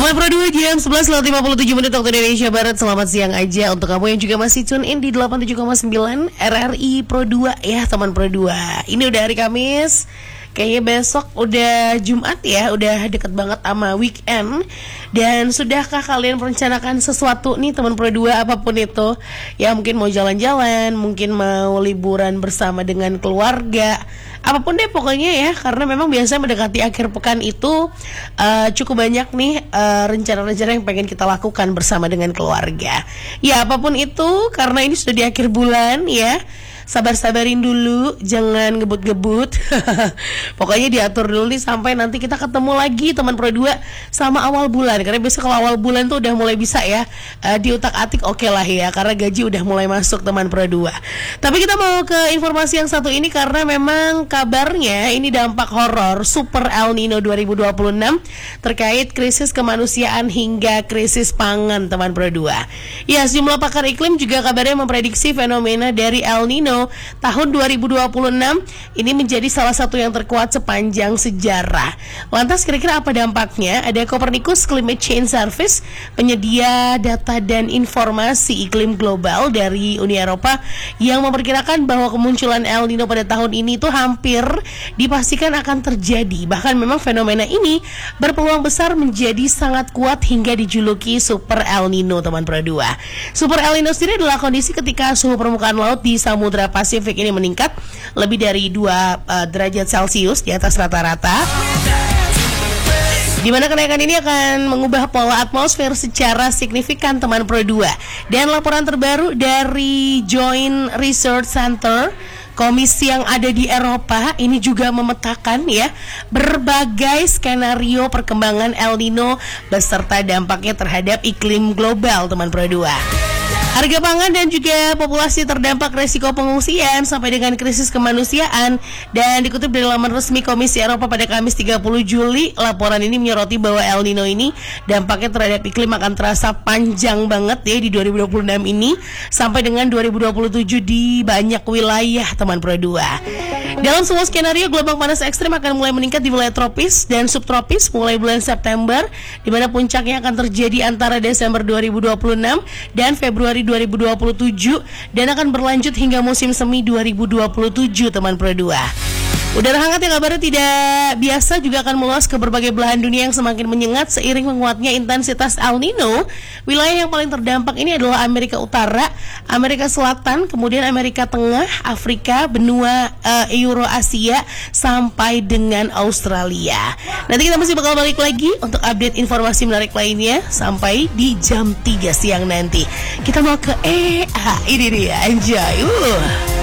Teman Pro 2 jam 11:57 waktu Indonesia Barat. Selamat siang aja untuk kamu yang juga masih tune in di 87,9 RRI Pro 2 ya teman Pro 2. Ini udah hari Kamis. Kayaknya besok udah Jumat ya, udah deket banget sama weekend. Dan sudahkah kalian merencanakan sesuatu nih teman Pro 2 apapun itu? Ya mungkin mau jalan-jalan, mungkin mau liburan bersama dengan keluarga. Apapun deh pokoknya ya, karena memang biasanya mendekati akhir pekan itu cukup banyak nih rencana-rencana yang pengen kita lakukan bersama dengan keluarga. Ya apapun itu, karena ini sudah di akhir bulan ya. Sabar-sabarin dulu, jangan ngebut-ngebut. Pokoknya diatur dulu nih sampai nanti kita ketemu lagi teman Pro 2 sama awal bulan. Karena biasanya kalau awal bulan tuh udah mulai bisa ya diutak-atik oke lah ya, karena gaji udah mulai masuk teman Pro 2. Tapi kita mau ke informasi yang satu ini karena memang kabarnya ini dampak horor Super El Nino 2026 terkait krisis kemanusiaan hingga krisis pangan teman Pro 2. Ya, sejumlah pakar iklim juga kabarnya memprediksi fenomena dari El Nino tahun 2026 ini menjadi salah satu yang terkuat sepanjang sejarah. Lantas kira-kira apa dampaknya? Ada Copernicus Climate Change Service, penyedia data dan informasi iklim global dari Uni Eropa, yang memperkirakan bahwa kemunculan El Nino pada tahun ini itu hampir dipastikan akan terjadi. Bahkan memang fenomena ini berpeluang besar menjadi sangat kuat hingga dijuluki Super El Nino teman Pro 2. Super El Nino sendiri adalah kondisi ketika suhu permukaan laut di Samudra Pasifik ini meningkat lebih dari 2 derajat Celcius di atas rata-rata, di mana kenaikan ini akan mengubah pola atmosfer secara signifikan teman Pro 2. Dan laporan terbaru dari Joint Research Center, komisi yang ada di Eropa, ini juga memetakan ya berbagai skenario perkembangan El Nino beserta dampaknya terhadap iklim global teman Pro 2. Harga pangan dan juga populasi terdampak resiko pengungsian sampai dengan krisis kemanusiaan. Dan dikutip dari laman resmi Komisi Eropa pada Kamis 30 Juli, laporan ini menyoroti bahwa El Nino ini dampaknya terhadap iklim akan terasa panjang banget ya di 2026 ini sampai dengan 2027 di banyak wilayah teman Pro 2. Dalam semua skenario, gelombang panas ekstrim akan mulai meningkat di wilayah tropis dan subtropis mulai bulan September, di mana puncaknya akan terjadi antara Desember 2026 dan Februari 2027 dan akan berlanjut hingga musim semi 2027 teman Pro 2. Udara hangat yang kabarnya tidak biasa juga akan meluas ke berbagai belahan dunia yang semakin menyengat seiring menguatnya intensitas El Nino. Wilayah yang paling terdampak ini adalah Amerika Utara, Amerika Selatan, kemudian Amerika Tengah, Afrika, benua Eurasia, sampai dengan Australia. Nanti kita masih bakal balik lagi untuk update informasi menarik lainnya sampai di jam 3 siang nanti. Kita mau ke ini dia, enjoy.